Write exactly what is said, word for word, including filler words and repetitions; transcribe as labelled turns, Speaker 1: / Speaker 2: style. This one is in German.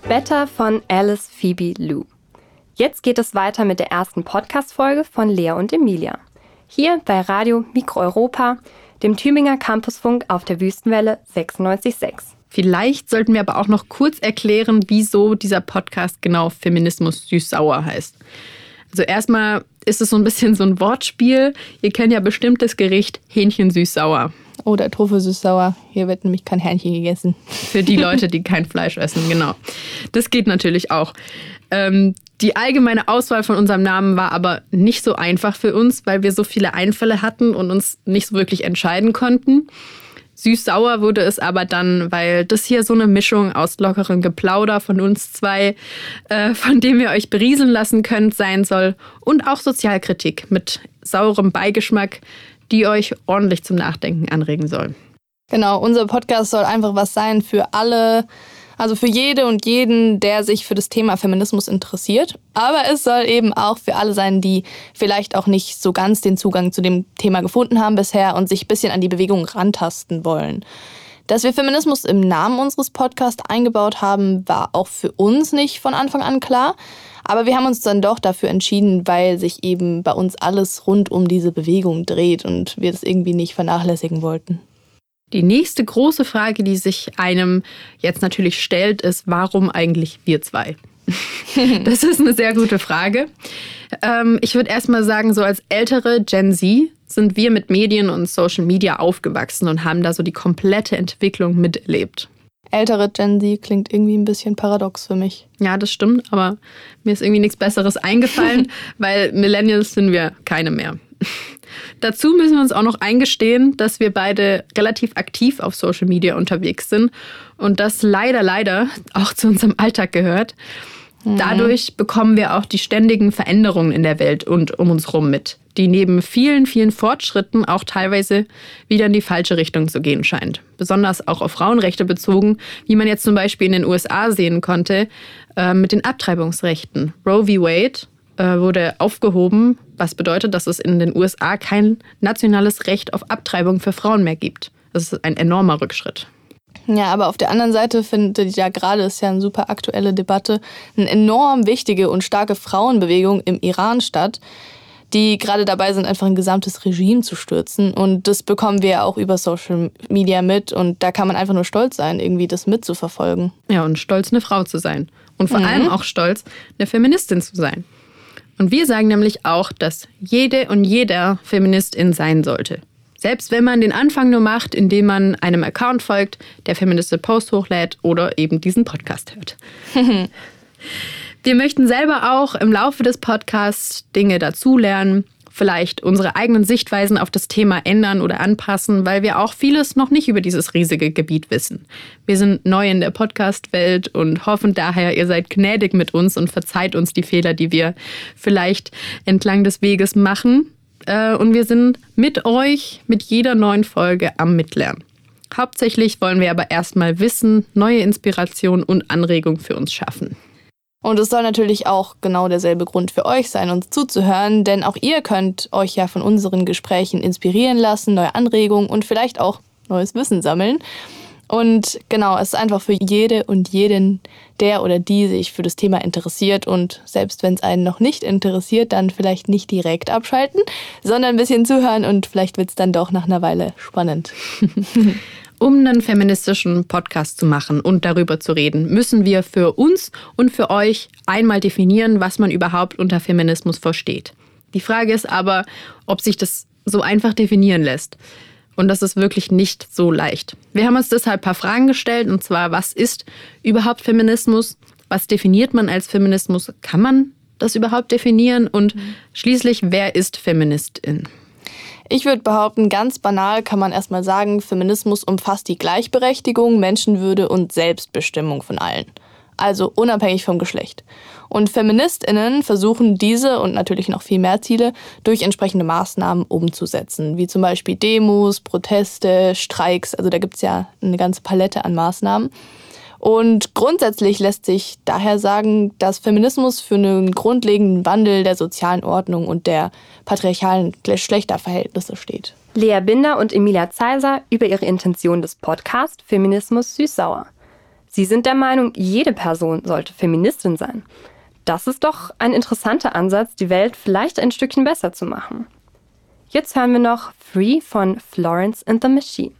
Speaker 1: Better von Alice Phoebe Lou. Jetzt geht es weiter mit der ersten Podcast-Folge von Lea und Emilia. Hier bei Radio Mikro Europa, dem Tübinger Campusfunk auf der Wüstenwelle sechsundneunzig Komma sechs.
Speaker 2: Vielleicht sollten wir aber auch noch kurz erklären, wieso dieser Podcast genau Feminismus süß-sauer heißt. Also erstmal ist es so ein bisschen so ein Wortspiel. Ihr kennt ja bestimmt das Gericht Hähnchen süß-sauer.
Speaker 3: Oh, der Truppe süß-sauer. Hier wird nämlich kein Hähnchen gegessen.
Speaker 2: Für die Leute, die kein Fleisch essen, genau. Das geht natürlich auch. Ähm, die allgemeine Auswahl von unserem Namen war aber nicht so einfach für uns, weil wir so viele Einfälle hatten und uns nicht so wirklich entscheiden konnten. Süß-sauer wurde es aber dann, weil das hier so eine Mischung aus lockerem Geplauder von uns zwei, äh, von dem ihr euch berieseln lassen könnt, sein soll. Und auch Sozialkritik mit saurem Beigeschmack, die euch ordentlich zum Nachdenken anregen soll.
Speaker 3: Genau, unser Podcast soll einfach was sein für alle, also für jede und jeden, der sich für das Thema Feminismus interessiert. Aber es soll eben auch für alle sein, die vielleicht auch nicht so ganz den Zugang zu dem Thema gefunden haben bisher und sich ein bisschen an die Bewegung rantasten wollen. Dass wir Feminismus im Namen unseres Podcasts eingebaut haben, war auch für uns nicht von Anfang an klar. Aber wir haben uns dann doch dafür entschieden, weil sich eben bei uns alles rund um diese Bewegung dreht und wir das irgendwie nicht vernachlässigen wollten.
Speaker 2: Die nächste große Frage, die sich einem jetzt natürlich stellt, ist, warum eigentlich wir zwei? Das ist eine sehr gute Frage. Ähm, ich würde erst mal sagen, so als ältere Gen Z sind wir mit Medien und Social Media aufgewachsen und haben da so die komplette Entwicklung miterlebt.
Speaker 3: Ältere Gen Z klingt irgendwie ein bisschen paradox für mich.
Speaker 2: Ja, das stimmt, aber mir ist irgendwie nichts Besseres eingefallen, weil Millennials sind wir keine mehr. Dazu müssen wir uns auch noch eingestehen, dass wir beide relativ aktiv auf Social Media unterwegs sind und das leider, leider auch zu unserem Alltag gehört. Dadurch bekommen wir auch die ständigen Veränderungen in der Welt und um uns herum mit, die neben vielen, vielen Fortschritten auch teilweise wieder in die falsche Richtung zu gehen scheint. Besonders auch auf Frauenrechte bezogen, wie man jetzt zum Beispiel in den U S A sehen konnte, äh, mit den Abtreibungsrechten. Roe v. Wade äh, wurde aufgehoben, was bedeutet, dass es in den U S A kein nationales Recht auf Abtreibung für Frauen mehr gibt. Das ist ein enormer Rückschritt.
Speaker 3: Ja, aber auf der anderen Seite findet ja gerade, ist ja eine super aktuelle Debatte, eine enorm wichtige und starke Frauenbewegung im Iran statt, die gerade dabei sind, einfach ein gesamtes Regime zu stürzen. Und das bekommen wir auch über Social Media mit. Und da kann man einfach nur stolz sein, irgendwie das mitzuverfolgen.
Speaker 2: Ja, und stolz, eine Frau zu sein. Und vor mhm. allem auch stolz, eine Feministin zu sein. Und wir sagen nämlich auch, dass jede und jeder Feministin sein sollte. Selbst wenn man den Anfang nur macht, indem man einem Account folgt, der feministische Post hochlädt oder eben diesen Podcast hört. Wir möchten selber auch im Laufe des Podcasts Dinge dazulernen, vielleicht unsere eigenen Sichtweisen auf das Thema ändern oder anpassen, weil wir auch vieles noch nicht über dieses riesige Gebiet wissen. Wir sind neu in der Podcast-Welt und hoffen daher, ihr seid gnädig mit uns und verzeiht uns die Fehler, die wir vielleicht entlang des Weges machen. Und wir sind mit euch mit jeder neuen Folge am Mitlernen. Hauptsächlich wollen wir aber erstmal Wissen, neue Inspiration und Anregung für uns schaffen.
Speaker 3: Und es soll natürlich auch genau derselbe Grund für euch sein, uns zuzuhören, denn auch ihr könnt euch ja von unseren Gesprächen inspirieren lassen, neue Anregungen und vielleicht auch neues Wissen sammeln. Und genau, es ist einfach für jede und jeden, der oder die sich für das Thema interessiert. Und selbst wenn es einen noch nicht interessiert, dann vielleicht nicht direkt abschalten, sondern ein bisschen zuhören und vielleicht wird es dann doch nach einer Weile spannend.
Speaker 2: Um einen feministischen Podcast zu machen und darüber zu reden, müssen wir für uns und für euch einmal definieren, was man überhaupt unter Feminismus versteht. Die Frage ist aber, ob sich das so einfach definieren lässt. Und das ist wirklich nicht so leicht. Wir haben uns deshalb ein paar Fragen gestellt, und zwar, was ist überhaupt Feminismus? Was definiert man als Feminismus? Kann man das überhaupt definieren? Und schließlich, wer ist Feministin?
Speaker 3: Ich würde behaupten, ganz banal kann man erstmal sagen, Feminismus umfasst die Gleichberechtigung, Menschenwürde und Selbstbestimmung von allen. Also unabhängig vom Geschlecht. Und FeministInnen versuchen diese und natürlich noch viel mehr Ziele durch entsprechende Maßnahmen umzusetzen, wie zum Beispiel Demos, Proteste, Streiks, also da gibt es ja eine ganze Palette an Maßnahmen. Und grundsätzlich lässt sich daher sagen, dass Feminismus für einen grundlegenden Wandel der sozialen Ordnung und der patriarchalen Geschlechterverhältnisse steht.
Speaker 1: Lea Binder und Emilia Zeiser über ihre Intention des Podcasts Feminismus süß-sauer. Sie sind der Meinung, jede Person sollte Feministin sein. Das ist doch ein interessanter Ansatz, die Welt vielleicht ein Stückchen besser zu machen. Jetzt hören wir noch Free von Florence and the Machine.